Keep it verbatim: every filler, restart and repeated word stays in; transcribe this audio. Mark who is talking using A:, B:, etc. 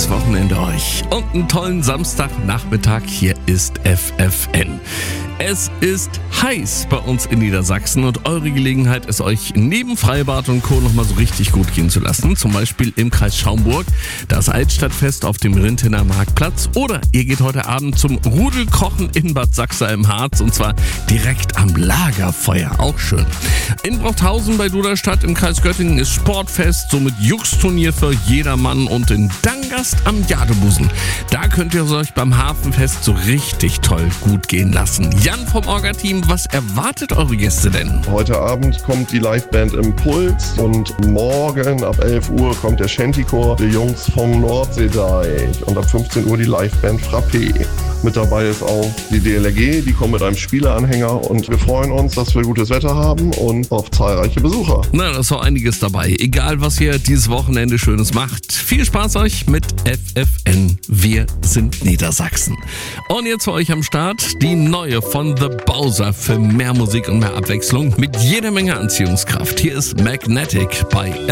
A: schönes Wochenende euch und einen tollen Samstagnachmittag. Hier ist F F N. Es ist heiß bei uns in Niedersachsen und eure Gelegenheit ist euch neben Freibad und Co. nochmal so richtig gut gehen zu lassen. Zum Beispiel im Kreis Schaumburg, das Altstadtfest auf dem Rintener Marktplatz, oder ihr geht heute Abend zum Rudelkochen in Bad Sachsa im Harz und zwar direkt am Lagerfeuer. Auch schön. In Brochthausen bei Duderstadt im Kreis Göttingen ist Sportfest, somit Jux-Turnier für jedermann, und in Dangast am Jadebusen, da könnt ihr es euch beim Hafenfest so richtig toll gut gehen lassen. Jan vom Orga-Team, was erwartet eure Gäste denn?
B: Heute Abend kommt die Liveband Impuls und morgen ab elf Uhr kommt der Shantychor, die Jungs vom Nordseedeich, und ab fünfzehn Uhr die Liveband Frappé. Mit dabei ist auch die D L R G, die kommen mit einem Spieleanhänger, und wir freuen uns, dass wir gutes Wetter haben und auf zahlreiche Besucher.
A: Na, da ist auch einiges dabei. Egal, was ihr dieses Wochenende Schönes macht. Viel Spaß euch mit F F N. Wir sind Niedersachsen. Und jetzt für euch am Start die neue von The Bowser für mehr Musik und mehr Abwechslung mit jeder Menge Anziehungskraft. Hier ist Magnetic bei